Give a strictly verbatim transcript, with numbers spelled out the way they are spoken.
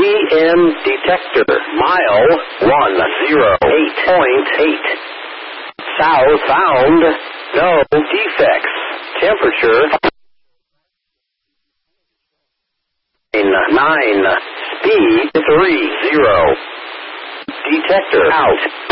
P M detector. Mile one zero eight point eight. South found. No defects. Temperature nine. Speed three zero. Detector out.